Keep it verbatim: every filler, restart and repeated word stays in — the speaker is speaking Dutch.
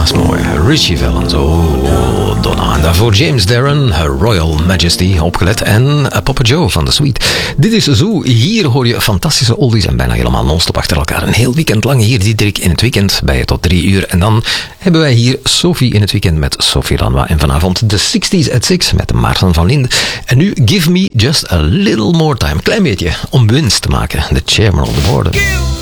is mooi. Richie Valens, oh, Donna. En daarvoor James Darren, Her Royal Majesty, opgelet. En Papa Joe van The Sweet. Dit is Zoo. Hier hoor je fantastische oldies en bijna helemaal non-stop achter elkaar. Een heel weekend lang hier, Diederik in het weekend, bij je tot drie uur. En dan hebben wij hier Sophie in het weekend met Sophie Lanois. En vanavond de sixties at six met Maarten van Linde. En nu Give Me Just a Little More Time. Klein beetje om winst te maken. The Chairman of the Board.